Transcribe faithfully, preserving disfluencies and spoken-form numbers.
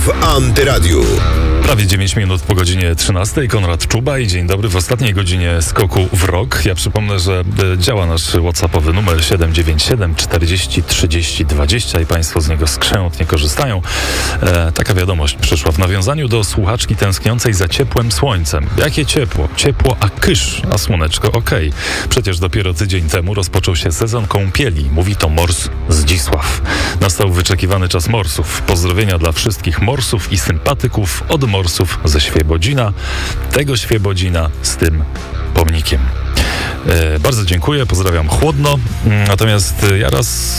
w Antyradiu. Prawie dziewięć minut po godzinie trzynastej. Konrad Czuba i dzień dobry w ostatniej godzinie Skoku w Rok. Ja przypomnę, że działa nasz whatsappowy numer siedem dziewięć siedem czterdzieści trzydzieści dwadzieścia i Państwo z niego skrzętnie korzystają. E, taka wiadomość przyszła w nawiązaniu do słuchaczki tęskniącej za ciepłym słońcem. Jakie ciepło? Ciepło, a kysz, a słoneczko okej. Okay. Przecież dopiero tydzień temu rozpoczął się sezon kąpieli. Mówi to Mors Zdzisław. Nastał wyczekiwany czas morsów. Pozdrowienia dla wszystkich morsów i sympatyków od morsów ze Świebodzina. Tego Świebodzina z tym pomnikiem. E, bardzo dziękuję, pozdrawiam chłodno. Natomiast ja raz